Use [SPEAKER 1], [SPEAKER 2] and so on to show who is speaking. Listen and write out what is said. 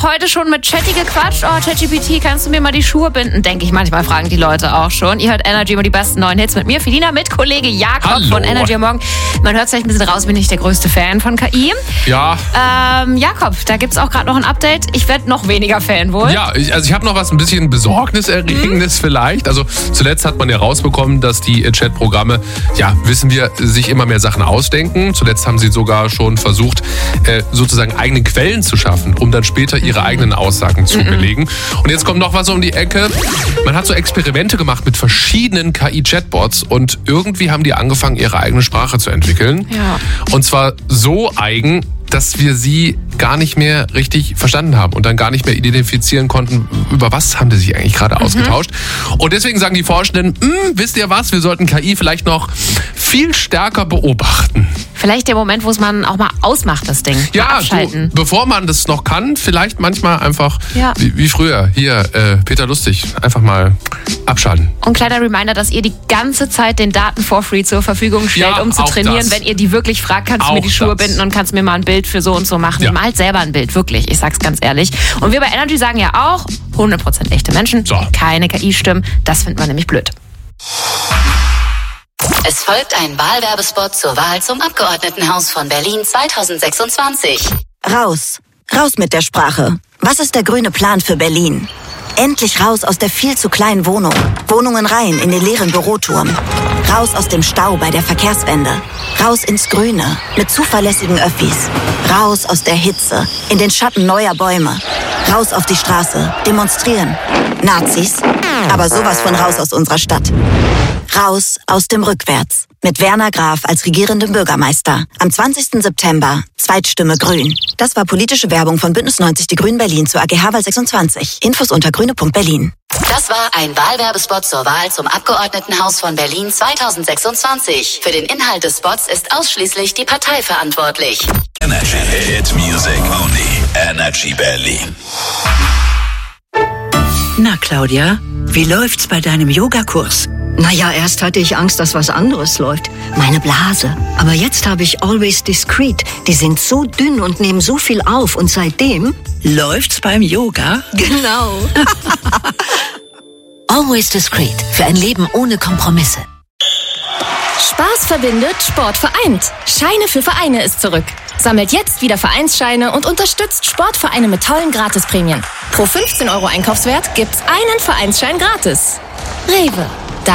[SPEAKER 1] Tag heute schon mit Chatty gequatscht. Oh, ChatGPT, kannst du mir mal die Schuhe binden? Denke ich manchmal, fragen die Leute auch schon. Ihr hört Energy über die besten neuen Hits mit mir, Felina, mit Kollege Jakob von Energy am Morgen. Man hört es vielleicht ein bisschen raus, bin ich der größte Fan von KI.
[SPEAKER 2] Ja.
[SPEAKER 1] Jakob, da gibt es auch gerade noch ein Update. Ich werde noch weniger Fan wohl.
[SPEAKER 2] Ja, ich habe noch was ein bisschen Besorgniserregendes vielleicht. Also zuletzt hat man ja rausbekommen, dass die Chat-Programme, ja, wissen wir, sich immer mehr Sachen ausdenken. Zuletzt haben sie sogar schon versucht, sozusagen eigene Quellen zu schaffen, um dann später ihre eigenen Aussagen zu belegen. Und jetzt kommt noch was um die Ecke. Man hat so Experimente gemacht mit verschiedenen KI-Chatbots und irgendwie haben die angefangen, ihre eigene Sprache zu entwickeln.
[SPEAKER 1] Ja.
[SPEAKER 2] Und zwar so eigen, dass wir sie gar nicht mehr richtig verstanden haben und dann gar nicht mehr identifizieren konnten, über was haben die sich eigentlich gerade ausgetauscht. Und deswegen sagen die Forschenden, wisst ihr was, wir sollten KI vielleicht noch viel stärker beobachten.
[SPEAKER 1] Vielleicht der Moment, wo es man auch mal ausmacht, das Ding.
[SPEAKER 2] Ja,
[SPEAKER 1] abschalten.
[SPEAKER 2] Bevor man das noch kann, vielleicht manchmal einfach,
[SPEAKER 1] Ja.
[SPEAKER 2] wie früher, hier, Peter Lustig, einfach mal abschalten.
[SPEAKER 1] Und kleiner Reminder, dass ihr die ganze Zeit den Daten for free zur Verfügung stellt,
[SPEAKER 2] Ja,
[SPEAKER 1] um zu
[SPEAKER 2] auch
[SPEAKER 1] trainieren.
[SPEAKER 2] das.
[SPEAKER 1] Wenn ihr die wirklich fragt, kannst du mir
[SPEAKER 2] Auch
[SPEAKER 1] die Schuhe
[SPEAKER 2] das.
[SPEAKER 1] binden und kannst mir mal ein Bild für so und so machen.
[SPEAKER 2] Ja.
[SPEAKER 1] Malt selber ein Bild, wirklich. Ich sag's ganz ehrlich. Und wir bei Energy sagen ja auch, 100% echte Menschen,
[SPEAKER 2] So.
[SPEAKER 1] keine KI-Stimmen. Das findet man nämlich blöd.
[SPEAKER 3] Es folgt ein Wahlwerbespot zur Wahl zum Abgeordnetenhaus von Berlin 2026.
[SPEAKER 4] Raus. Raus mit der Sprache. Was ist der grüne Plan für Berlin? Endlich raus aus der viel zu kleinen Wohnung. Wohnungen rein in den leeren Büroturm. Raus aus dem Stau bei der Verkehrswende. Raus ins Grüne mit zuverlässigen Öffis. Raus aus der Hitze in den Schatten neuer Bäume. Raus auf die Straße. Demonstrieren. Nazis. Aber sowas von raus aus unserer Stadt. Raus aus dem Rückwärts. Mit Werner Graf als regierendem Bürgermeister. Am 20. September. Zweitstimme Grün. Das war politische Werbung von Bündnis 90 Die Grünen Berlin zur AGH-Wahl 26. Infos unter grüne.berlin.
[SPEAKER 3] Das war ein Wahlwerbespot zur Wahl zum Abgeordnetenhaus von Berlin 2026. Für den Inhalt des Spots ist ausschließlich die Partei verantwortlich.
[SPEAKER 5] Energy Hit Music Only. Energy Berlin.
[SPEAKER 6] Na, Claudia, wie läuft's bei deinem Yogakurs?
[SPEAKER 7] Naja, erst hatte ich Angst, dass was anderes läuft. Meine Blase. Aber jetzt habe ich Always Discreet. Die sind so dünn und nehmen so viel auf. Und seitdem...
[SPEAKER 6] Läuft's beim Yoga?
[SPEAKER 7] Genau.
[SPEAKER 3] Always Discreet. Für ein Leben ohne Kompromisse.
[SPEAKER 8] Spaß verbindet, Sport vereint. Scheine für Vereine ist zurück. Sammelt jetzt wieder Vereinsscheine und unterstützt Sportvereine mit tollen Gratisprämien. Pro 15 € Einkaufswert gibt's einen Vereinsschein gratis. Rewe.